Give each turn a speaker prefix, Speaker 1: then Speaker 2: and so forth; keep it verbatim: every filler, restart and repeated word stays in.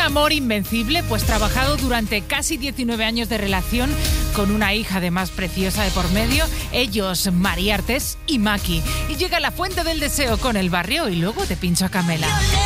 Speaker 1: amor invencible, pues trabajado durante casi diecinueve años de relación con una hija además preciosa de por medio, ellos, María Artés y Maki. Y llega La Fuente del Deseo con El Barrio y luego Te pincho a Camela.